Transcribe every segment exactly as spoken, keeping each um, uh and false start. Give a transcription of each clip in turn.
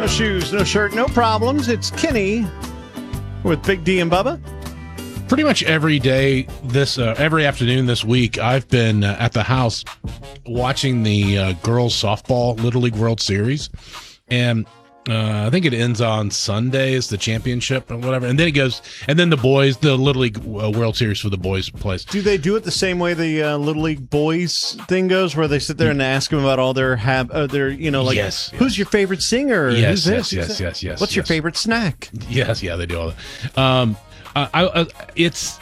No shoes, no shirt, no problems. It's Kenny with Big D and Bubba. Pretty much every day this, uh, every afternoon this week, I've been uh, at the house watching the uh, girls softball Little League World Series, and uh, I think it ends on Sundays, the championship or whatever, and then it goes, and then the boys, the Little League uh, World Series for the boys plays. Do they do it the same way the uh, Little League boys thing goes, where they sit there and ask them about all their hab, uh, their you know, like Yes, who's yes. your favorite singer? Yes, Who's this? yes, Who's yes, that? yes, yes, What's your yes. favorite snack? Yes, yeah, they do all that. Um, uh, I, uh, it's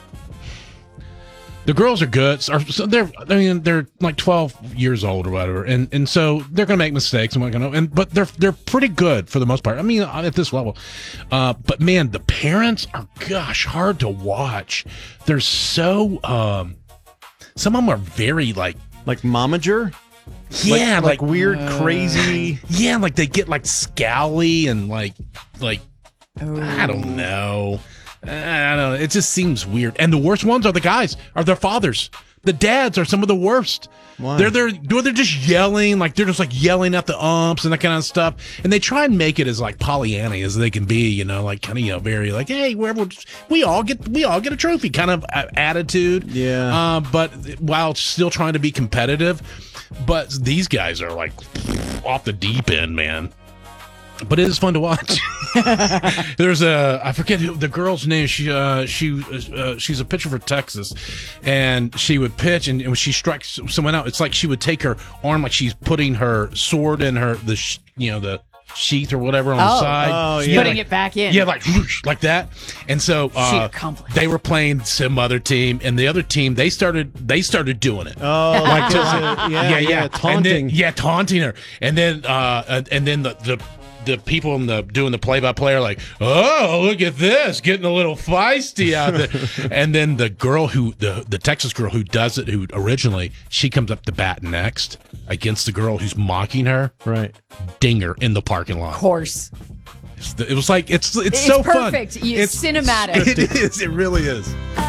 the girls are good. Are so they're I mean they're like twelve years old or whatever, and and so they're gonna make mistakes and what gonna and but they're they're pretty good for the most part. I mean at this level, uh, but man, the parents are gosh hard to watch. They're so um, some of them are very like Like momager? yeah like, like weird, uh, crazy. yeah, like they get like scowly and like like I don't know. I don't know. It just seems weird. And the worst ones are the guys, are their fathers. The dads are some of the worst. Why? They're they're they're just yelling, like they're just like yelling at the umps and that kind of stuff. And they try and make it as like Pollyanna as they can be, you know, like kind of you know very like, hey, we're, we're just, we all get we all get a trophy kind of uh, attitude. Yeah. Uh, but while still trying to be competitive, but these guys are like off the deep end, man. But it is fun to watch. There's a I forget who, the girl's name. She uh, she uh, she's a pitcher for Texas, and she would pitch, and, and when she strikes someone out, it's like she would take her arm, like she's putting her sword in her the sh- you know the sheath or whatever on the Oh. side. Oh, yeah. Putting like- it back in. Yeah, like whoosh, like that. And so She uh, accomplished. they were playing some other team, and the other team they started they started doing it. Oh, like just, uh, yeah, yeah, yeah, yeah, taunting. And then, yeah, taunting her, and then uh, uh, and then the the. The people in the doing the play-by-play are like, oh, look at this, getting a little feisty out there. And then the girl who the the Texas girl who does it, who originally she comes up to bat next against the girl who's mocking her. Right. Dinger in the parking lot. Of course. It was like it's it's, It's so fun. perfect. You- It's cinematic. It is. It really is.